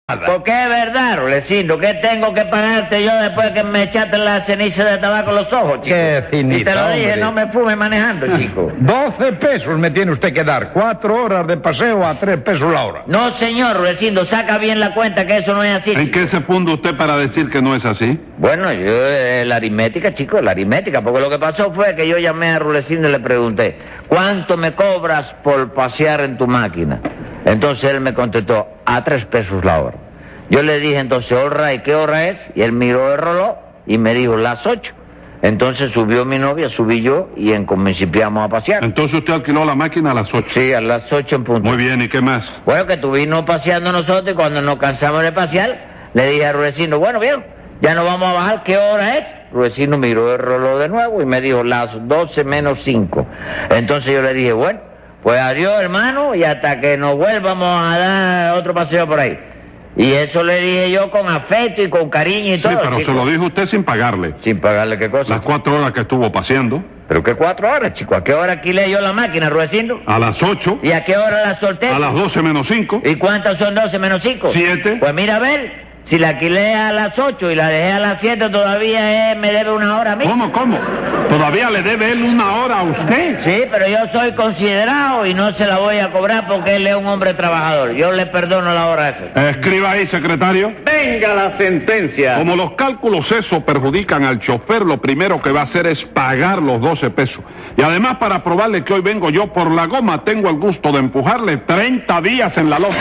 Porque es verdad, Rulecindo, ¿qué tengo que pagarte yo después que me echaste la ceniza de tabaco en los ojos, chico? Qué finita, y te lo dije, hombre. no me fume manejando, chico. 12 pesos me tiene usted que dar. 4 horas de paseo a 3 pesos la hora. No, señor, Rulecindo, saca bien la cuenta que eso no es así, ¿En chico. qué se funda usted para decir que no es así? Bueno, la aritmética, chico, la aritmética, porque lo que pasó fue que yo llamé a Rulecindo y le pregunté, ¿cuánto me cobras por pasear en tu máquina? Entonces él me contestó, a 3 pesos la hora. Yo le dije entonces, ¿y qué hora es? Y él miró el reloj y me dijo, las 8. Entonces subió mi novia, subí yo y principiamos a pasear. Entonces usted alquiló la máquina a las 8. Sí, a las 8 en punto. Muy bien, ¿y qué más? Bueno, que estuvimos paseando nosotros y cuando nos cansamos de pasear, le dije a Rudecindo, bueno, viejo, ya nos vamos a bajar, ¿qué hora es? Rudecindo miró el reloj de nuevo y me dijo, las 12 menos 5. Entonces yo le dije, bueno, pues adiós, hermano, y hasta que nos vuelvamos a dar otro paseo por ahí. Y eso le dije yo con afecto y con cariño y Sí, todo, pero chico. se lo dijo usted sin pagarle. Sin pagarle qué cosa. Las 4 horas que estuvo paseando. ¿Pero qué 4 horas, chico? ¿A qué hora alquilé yo la máquina, Rudecindo? A las 8. ¿Y a qué hora la solté? A las 12 menos 5. ¿Y cuántas son 12 menos 5? 7. Pues mira, a ver, si la alquilé a las 8 y la dejé a las 7, todavía me debe 1 hora a mí. ¿Cómo? ¿Todavía le debe él 1 hora a usted? Sí, pero yo soy considerado y no se la voy a cobrar porque él es un hombre trabajador. Yo le perdono la hora esa. Escriba ahí, secretario. Venga la sentencia. Como los cálculos eso perjudican al chofer, lo primero que va a hacer es pagar los 12 pesos. Y además, para probarle que hoy vengo yo por la goma, tengo el gusto de empujarle 30 días en la loma.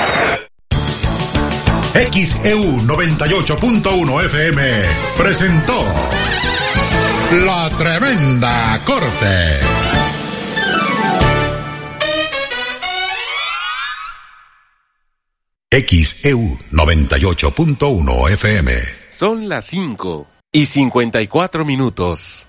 XEU 98.1 FM presentó La Tremenda Corte. XEU 98.1 FM. Son las 5:54.